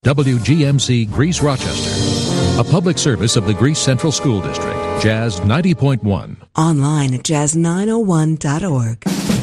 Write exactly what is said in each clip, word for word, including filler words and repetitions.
W G M C Greece Rochester, a public service of the Greece Central School District. Jazz ninety point one. Online at jazz nine oh one dot org.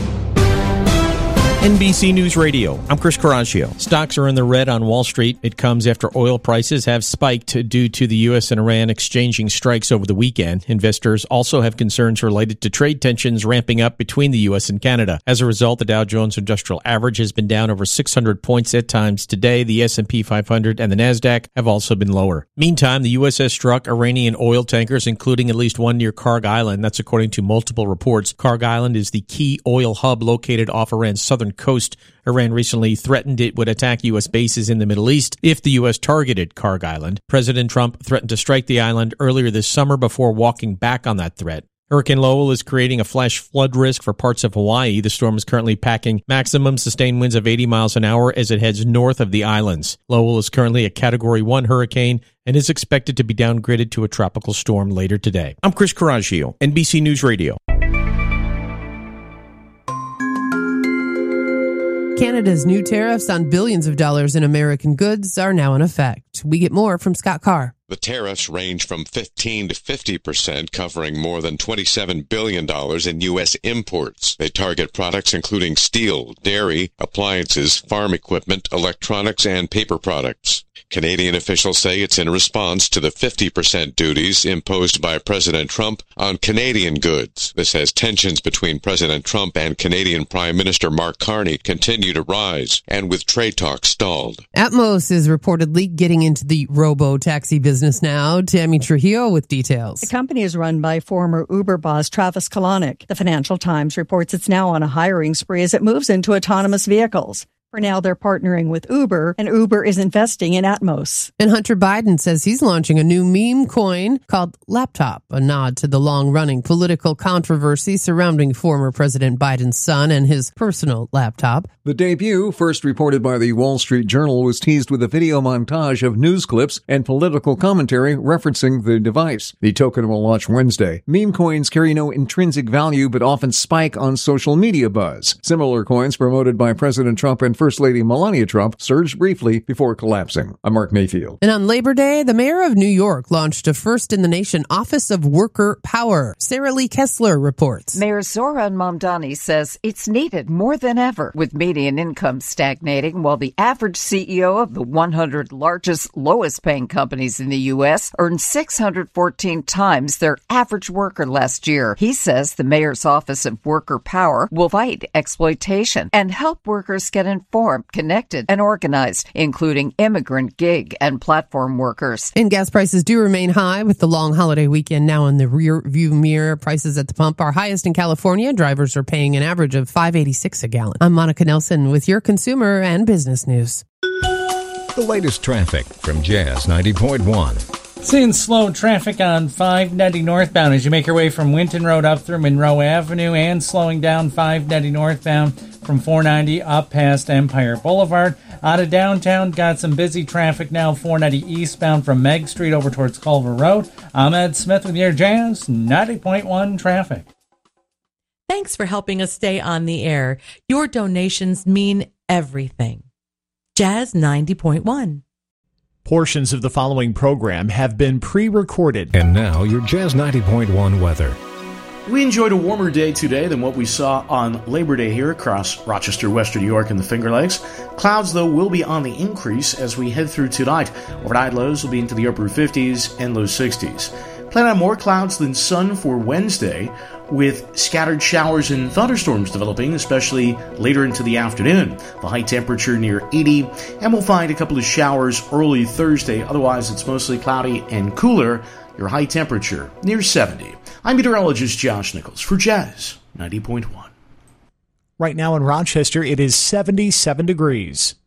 N B C News Radio, I'm Chris Coraggio. Stocks are in the red on Wall Street. It comes after oil prices have spiked due to the U S and Iran exchanging strikes over the weekend. Investors also have concerns related to trade tensions ramping up between the U S and Canada. As a result, the Dow Jones Industrial Average has been down over six hundred points at times today. The S and P five hundred and the NASDAQ have also been lower. Meantime, the U S S struck Iranian oil tankers, including at least one near Karg Island. That's according to multiple reports. Karg Island is the key oil hub located off Iran's southern coast. Iran recently threatened it would attack U S bases in the Middle East if the U S targeted Karg Island. President Trump threatened to strike the island earlier this summer before walking back on that threat. Hurricane Lowell is creating a flash flood risk for parts of Hawaii. The storm is currently packing maximum sustained winds of eighty miles an hour as it heads north of the islands. Lowell is currently a Category one hurricane and is expected to be downgraded to a tropical storm later today. I'm Chris Coraggio, N B C News Radio. Canada's new tariffs on billions of dollars in American goods are now in effect. We get more from Scott Carr. The tariffs range from fifteen to fifty percent, covering more than twenty-seven billion dollars in U S imports. They target products including steel, dairy, appliances, farm equipment, electronics, and paper products. Canadian officials say it's in response to the fifty percent duties imposed by President Trump on Canadian goods. This as tensions between President Trump and Canadian Prime Minister Mark Carney continue to rise, and with trade talks stalled. Atmos is reportedly getting into the robo-taxi business now. Tammy Trujillo with details. The company is run by former Uber boss Travis Kalanick. The Financial Times reports it's now on a hiring spree as it moves into autonomous vehicles. For now, they're partnering with Uber, and Uber is investing in Atmos. And Hunter Biden says he's launching a new meme coin called Laptop, a nod to the long-running political controversy surrounding former President Biden's son and his personal laptop. The debut, first reported by the Wall Street Journal, was teased with a video montage of news clips and political commentary referencing the device. The token will launch Wednesday. Meme coins carry no intrinsic value but often spike on social media buzz. Similar coins promoted by President Trump and First Lady Melania Trump surged briefly before collapsing. I'm Mark Mayfield. And on Labor Day, the mayor of New York launched a first-in-the-nation Office of Worker Power. Sarah Lee Kessler reports. Mayor Zoran Mamdani says it's needed more than ever, with median income stagnating while the average C E O of the one hundred largest, lowest-paying companies in the U S earned six hundred fourteen times their average worker last year. He says the mayor's Office of Worker Power will fight exploitation and help workers get informed, connected, and organized, including immigrant, gig, and platform workers. And gas prices do remain high with the long holiday weekend now in the rear view mirror. Prices at the pump are highest in California. Drivers are paying an average of five dollars and eighty-six cents a gallon. I'm Monica Nelson with your consumer and business news. The latest traffic from Jazz ninety point one. Seeing slow traffic on five ninety northbound as you make your way from Winton Road up through Monroe Avenue, and slowing down five ninety northbound from four ninety up past Empire Boulevard. Out of downtown, got some busy traffic now, four ninety eastbound from Meg Street over towards Culver Road. I'm Ed Smith with your Jazz ninety point one traffic. Thanks for helping us stay on the air. Your donations mean everything. Jazz ninety point one. Portions of the following program have been pre-recorded. And now your Jazz ninety point one weather. We enjoyed a warmer day today than what we saw on Labor Day here across Rochester, Western New York, and the Finger Lakes. Clouds, though, will be on the increase as we head through tonight. Overnight lows will be into the upper fifties and low sixties. Plan on more clouds than sun for Wednesday, with scattered showers and thunderstorms developing, especially later into the afternoon. The high temperature near eighty, and we'll find a couple of showers early Thursday. Otherwise, it's mostly cloudy and cooler. Your high temperature near seventy. I'm meteorologist Josh Nichols for Jazz ninety point one. Right now in Rochester, it is seventy-seven degrees.